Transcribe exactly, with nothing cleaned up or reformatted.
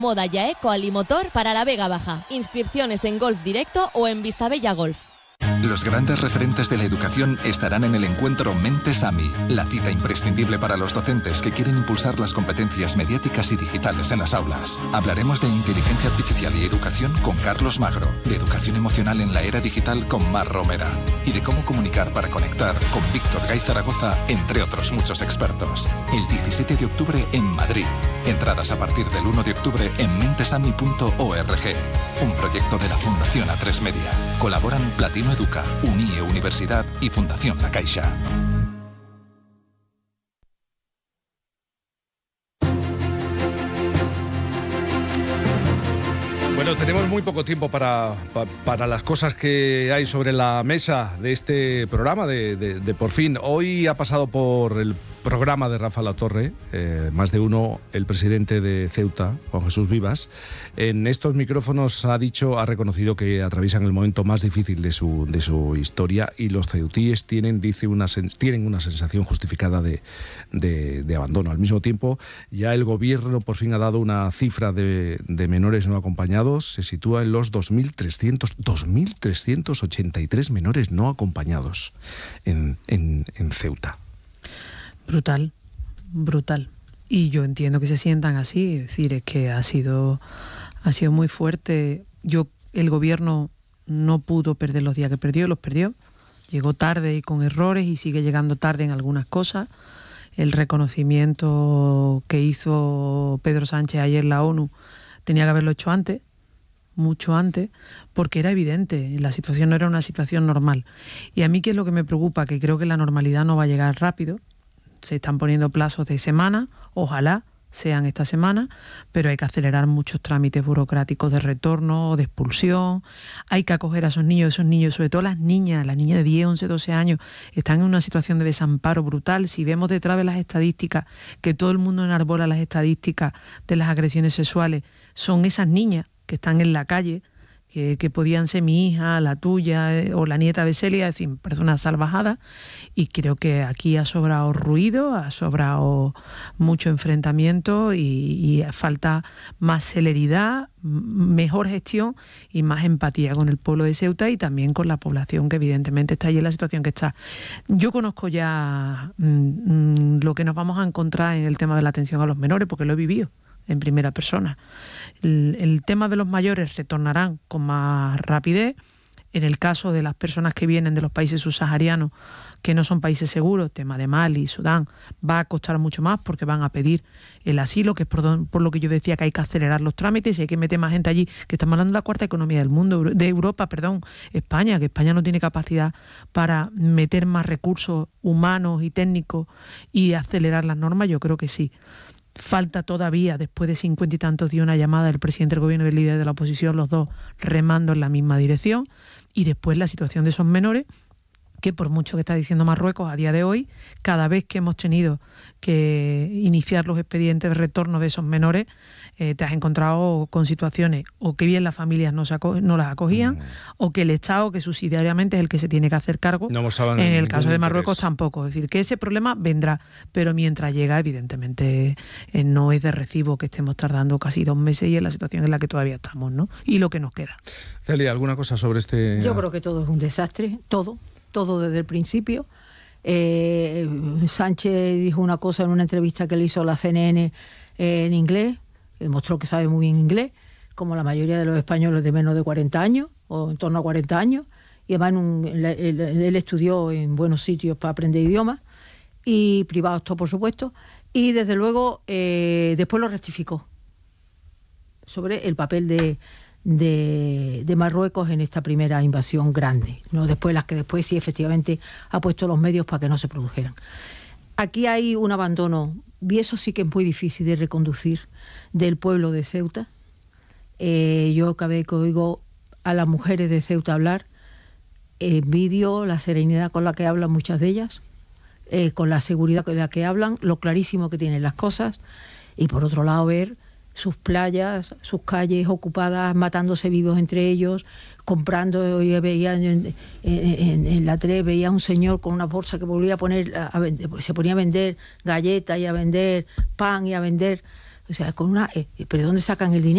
Moda Yaeco Alimotor para la Vega Baja. Inscripciones en Golf Directo o en Vistabella Golf. Los grandes referentes de la educación estarán en el encuentro Mentes A M I, la cita imprescindible para los docentes que quieren impulsar las competencias mediáticas y digitales en las aulas. Hablaremos de inteligencia artificial y educación con Carlos Magro, de educación emocional en la era digital con Mar Romera y de cómo comunicar para conectar con Víctor Gay Zaragoza, entre otros muchos expertos. El diecisiete de octubre en Madrid. Entradas a partir del uno de octubre en mentesami punto org. Un proyecto de la Fundación A tres Media. Colaboran Platino Educa, Unie Universidad y Fundación La Caixa. Bueno, tenemos muy poco tiempo para, para, para las cosas que hay sobre la mesa de este programa de, de, de Por Fin. Hoy ha pasado por el programa de Rafa Latorre, eh, más de uno, el presidente de Ceuta, Juan Jesús Vivas. En estos micrófonos ha dicho, ha reconocido que atraviesan el momento más difícil de su, de su historia y los ceutíes tienen, dice, una, tienen una sensación justificada de, de, de abandono. Al mismo tiempo, ya el gobierno por fin ha dado una cifra de, de menores no acompañados, se sitúa en los dos mil trescientos ochenta y tres menores no acompañados en, en, en Ceuta. Brutal, brutal. Y yo entiendo que se sientan así, es decir, es que ha sido, ha sido muy fuerte. Yo, el gobierno no pudo perder los días que perdió, los perdió. Llegó tarde y con errores y sigue llegando tarde en algunas cosas. El reconocimiento que hizo Pedro Sánchez ayer en la ONU tenía que haberlo hecho antes, mucho antes, porque era evidente, la situación no era una situación normal. Y a mí, ¿qué es lo que me preocupa? Que creo que la normalidad no va a llegar rápido. Se están poniendo plazos de semana, ojalá sean esta semana, pero hay que acelerar muchos trámites burocráticos de retorno, de expulsión. Hay que acoger a esos niños, esos niños, sobre todo las niñas, las niñas de diez, once, doce años, están en una situación de desamparo brutal. Si vemos detrás de las estadísticas, que todo el mundo enarbola las estadísticas de las agresiones sexuales, son esas niñas que están en la calle, Que, que podían ser mi hija, la tuya eh, o la nieta de Celia, en fin, personas salvajadas. Y creo que aquí ha sobrado ruido, ha sobrado mucho enfrentamiento y, y falta más celeridad, mejor gestión y más empatía con el pueblo de Ceuta y también con la población que evidentemente está allí en la situación que está. Yo conozco ya mmm, lo que nos vamos a encontrar en el tema de la atención a los menores, porque lo he vivido en primera persona. El, el tema de los mayores retornarán con más rapidez. En el caso de las personas que vienen de los países subsaharianos, que no son países seguros, tema de Mali, Sudán, va a costar mucho más porque van a pedir el asilo, que es por, don, por lo que yo decía que hay que acelerar los trámites y hay que meter más gente allí, que estamos hablando de la cuarta economía del mundo, de Europa, perdón, España, que España no tiene capacidad para meter más recursos humanos y técnicos y acelerar las normas. Yo creo que sí. Falta todavía, después de cincuenta y tantos días, una llamada del presidente del gobierno y del líder de la oposición, los dos remando en la misma dirección, y después la situación de esos menores, que por mucho que está diciendo Marruecos a día de hoy, cada vez que hemos tenido que iniciar los expedientes de retorno de esos menores, eh, te has encontrado con situaciones o que bien las familias no, se aco- no las acogían, mm. o que el Estado, que subsidiariamente es el que se tiene que hacer cargo, no en el caso de Marruecos interés. Tampoco. Es decir, que ese problema vendrá, pero mientras llega, evidentemente, eh, no es de recibo que estemos tardando casi dos meses y en la situación en la que todavía estamos, ¿no? Y lo que nos queda. Celia, ¿alguna cosa sobre este...? Yo creo que todo es un desastre, todo. todo desde el principio. Eh, Sánchez dijo una cosa en una entrevista que le hizo a la C N N eh, en inglés, demostró que sabe muy bien inglés, como la mayoría de los españoles de menos de cuarenta años, o en torno a cuarenta años, y además en un, él, él, él estudió en buenos sitios para aprender idiomas, y privados todo, por supuesto, y desde luego eh, después lo rectificó sobre el papel de De, de Marruecos en esta primera invasión grande, no después las que después sí efectivamente ha puesto los medios para que no se produjeran. Aquí hay un abandono, y eso sí que es muy difícil de reconducir, del pueblo de Ceuta. Eh, yo cada vez que oigo a las mujeres de Ceuta hablar, envidio la serenidad con la que hablan muchas de ellas, eh, con la seguridad con la que hablan, lo clarísimo que tienen las cosas, y por otro lado ver sus playas, sus calles ocupadas, matándose vivos entre ellos, comprando. Yo veía en, en, en la tres, veía a un señor con una bolsa que volvía a poner, a vender, se ponía a vender galletas y a vender pan y a vender, o sea, con una, eh, ¿pero de dónde sacan el dinero?